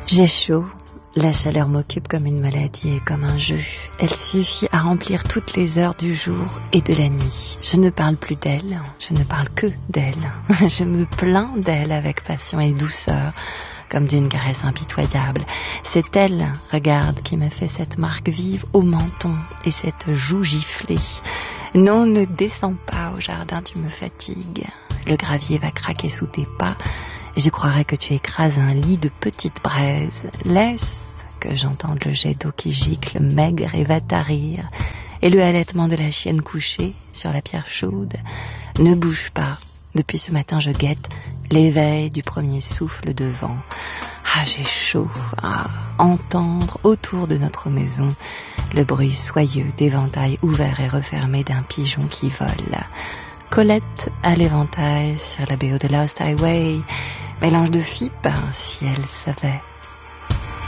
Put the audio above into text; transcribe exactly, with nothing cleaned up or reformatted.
J'ai chaud, la chaleur m'occupe comme une maladie et comme un jeu. Elle suffit à remplir toutes les heures du jour et de la nuit. Je ne parle plus d'elle, je ne parle que d'elle. Je me plains d'elle avec passion et douceur, comme d'une caresse impitoyable. C'est elle, regarde, qui me fait cette marque vive au menton et cette joue giflée. Non, ne descends pas au jardin, tu me fatigues. Le gravier va craquer sous tes pas. Je croirais que tu écrases un lit de petites braises. Laisse que j'entende le jet d'eau qui gicle, maigre et va tarir, et le halètement de la chienne couchée sur la pierre chaude. Ne bouge pas. Depuis ce matin, je guette l'éveil du premier souffle de vent. Ah, j'ai chaud à entendre autour de notre maison le bruit soyeux d'éventails ouverts et refermés d'un pigeon qui vole. Colette à l'éventail sur la B O de Lost Highway, mélange de fipe, si elle savait.